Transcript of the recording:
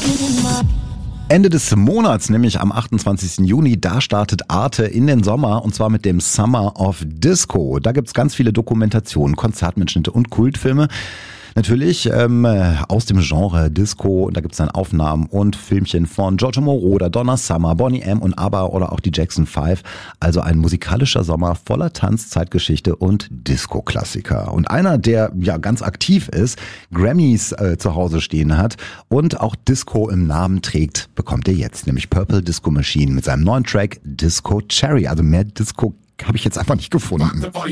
Ende des Monats, nämlich am 28. Juni, da startet Arte in den Sommer und zwar mit dem Summer of Disco. Da gibt's ganz viele Dokumentationen, Konzertmitschnitte und Kultfilme. Natürlich aus dem Genre Disco. Und da gibt's dann Aufnahmen und Filmchen von Giorgio Moroder, Donna Summer, Boney M. und ABBA oder auch die Jackson 5. Also ein musikalischer Sommer voller Tanz, Zeitgeschichte und Disco-Klassiker. Und einer, der ja ganz aktiv ist, Grammys zu Hause stehen hat und auch Disco im Namen trägt, bekommt er jetzt. Nämlich Purple Disco Machine mit seinem neuen Track Disco Cherry. Also mehr Disco habe ich jetzt einfach nicht gefunden.